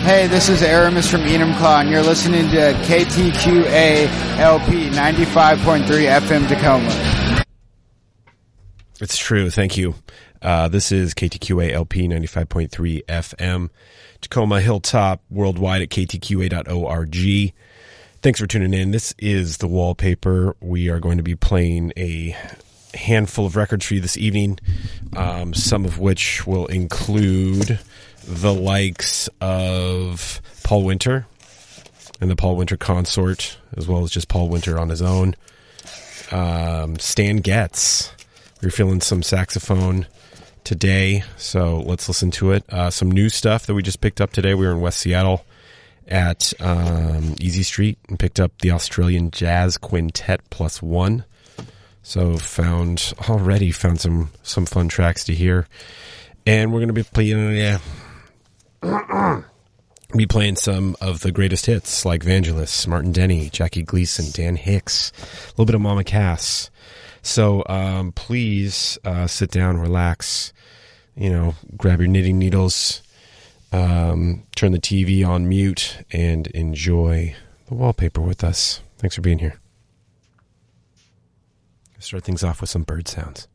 Hey, this is Aramis from Enumclaw, and you're listening to KTQA LP 95.3 FM Tacoma. It's true. Thank you. This is KTQA LP 95.3 FM Tacoma, Hilltop, worldwide at ktqa.org. Thanks for tuning in. This is The Wallpaper. We are going to be playing a handful of records for you this evening, some of which will include the likes of Paul Winter and the Paul Winter Consort, as well as just Paul Winter on his own. Stan Getz. We're feeling some saxophone today, so let's listen to it. Some new stuff that we just picked up today. We were in West Seattle at Easy Street and picked up the Australian Jazz Quintet +1. So found some fun tracks to hear. And we're going to be playing some of the greatest hits like Vangelis, Martin Denny, Jackie Gleason, Dan Hicks, a little bit of Mama Cass. So please sit down, relax, grab your knitting needles, turn the TV on mute, and enjoy The Wallpaper with us. Thanks for being here. Start things off with some bird sounds.